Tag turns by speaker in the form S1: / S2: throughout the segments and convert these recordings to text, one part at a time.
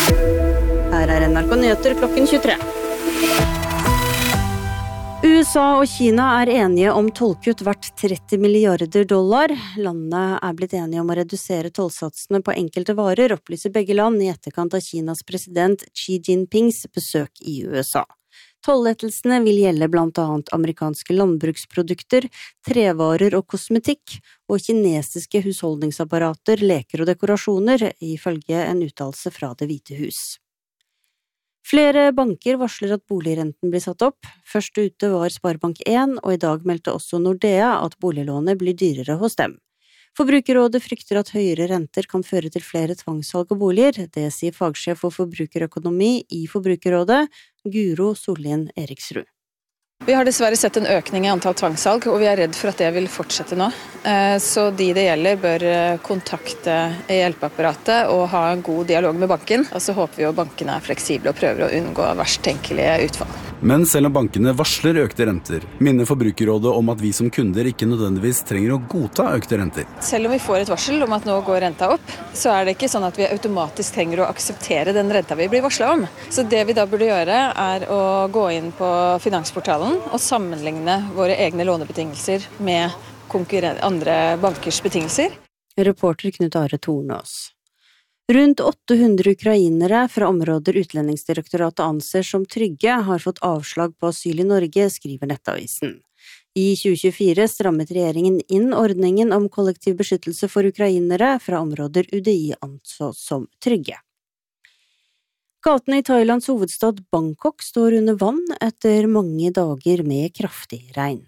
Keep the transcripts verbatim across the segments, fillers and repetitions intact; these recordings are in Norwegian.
S1: Her er N R K Nyheter klokken tjuetre. U S A og Kina er enige om tollkutt verdt tretti milliarder dollar. Landene er blitt enige om å redusere tollsatsene på enkelte varer, opplyser begge land i etterkant av Kinas president Xi Jinpings besøk i U S A. Tolllettelsene vil gjelde blant annet amerikanske landbruksprodukter, trevarer og kosmetikk, og kinesiske husholdningsapparater, leker og dekorasjoner, ifølge en uttalelse fra Det hvite hus. Flere banker varsler at boligrenten blir satt opp. Først ute var Sparebank én, og i dag meldte også Nordea at boliglånet blir dyrere hos dem. Forbrukerrådet frykter at høyere renter kan føre til flere tvangssalg av boliger. Det sier fagsjef for forbrukerøkonomi i Forbrukerrådet, Guro Sollien Eriksrud.
S2: Vi har dessverre sett en økning i antall tvangssalg, og vi er redd for at det vil fortsette nå. Så de det gjelder bør kontakte hjelpeapparatet og ha en god dialog med banken. Og så håper vi at bankene er fleksible og prøver å unngå verst tenkelige utfall.
S3: Men selv om bankene varsler økte renter, minner Forbrukerrådet om at vi som kunder ikke nødvendigvis trenger å godta økte renter.
S2: Selv om vi får et varsel om at nå går renta opp, så er det ikke sånn at vi automatisk trenger å akseptere den renta vi blir varslet om. Så det vi da burde gjøre er å gå inn på Finansportalen og sammenligne våre egne lånebetingelser med andre bankers betingelser.
S1: Reporter Knut Are Tornås. Rundt åtte hundre ukrainere fra områder Utlendingsdirektoratet anser som trygge har fått avslag på asyl i Norge, skriver Nettavisen. I tjue tjuefire strammet regjeringen inn ordningen om kollektiv beskyttelse for ukrainere fra områder U D I anså som trygge. Gatene i Thailands hovedstad Bangkok står under vann etter mange dager med kraftig regn.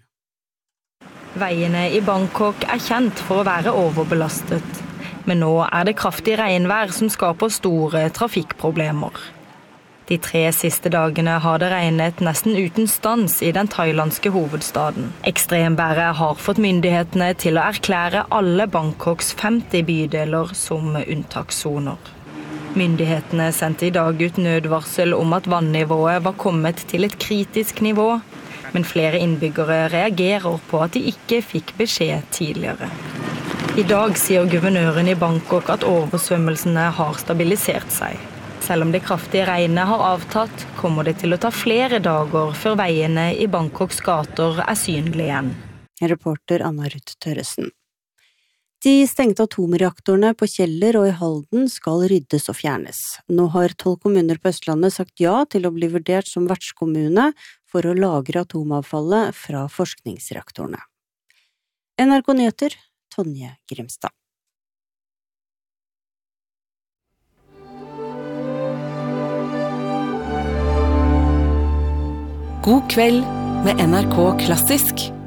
S4: Veiene i Bangkok er kjent for å være overbelastet, men nå er det kraftig regnvær som skaper store trafikkproblemer. De tre siste dagene har det regnet nesten uten stans i den thailandske hovedstaden. Ekstremværet har fått myndighetene til å erklære alle Bangkoks femti bydeler som unntakssoner. Myndighetene sendte i dag ut nødvarsel om at vannivået var kommet til et kritisk nivå, men flere innbyggere reagerer på at de ikke fikk beskjed tidligere. I dag sier guvernøren i Bangkok at oversvømmelsene har stabilisert seg. Selv om det kraftige regnet har avtatt, kommer det til å ta flere dager før veiene i Bangkoks gater er synlige igjen.
S1: Reporter Anna Ruth Tørresen. De stengte atomreaktorene på Kjeller og i Halden skal ryddes og fjernes. Nå har tolv kommuner på Østlandet sagt ja til å bli vurdert som vertskommune for å lagre atomavfallet fra forskningsreaktorene. N R K Nyheter, Tonje Grimstad.
S5: God kveld med N R K Klassisk.